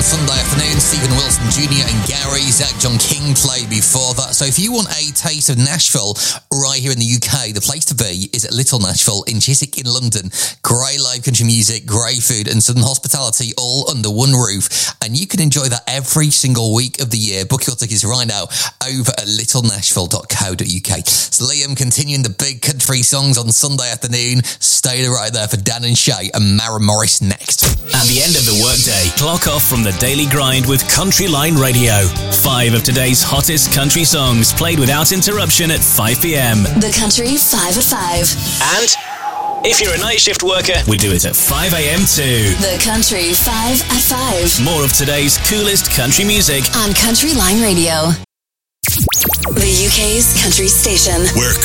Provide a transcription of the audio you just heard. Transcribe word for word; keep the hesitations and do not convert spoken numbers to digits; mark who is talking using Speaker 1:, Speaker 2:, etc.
Speaker 1: Sunday afternoon. Stephen Wilson Junior and Gary. Zach John King played before that. So if you want a taste of Nashville right here in the U K, the place to be is at Little Nashville in Chiswick in London. Great live country music, great food and southern hospitality all under one roof. And you can enjoy that every single week of the year. Book your tickets right now over at little nashville dot co dot uk. So Liam continuing the big country songs on Sunday afternoon. Stay right there for Dan and Shay and Mara Morris next.
Speaker 2: At the end of the workday, clock off from the daily grind with Country Line Radio. Five of today's hottest country songs played without interruption at five p.m.
Speaker 3: The Country five at five.
Speaker 2: And if you're a night shift worker, we do it at five a.m. too.
Speaker 3: The Country five at five.
Speaker 2: More of today's coolest country music
Speaker 3: on Country Line Radio. The U K's country station.
Speaker 4: Where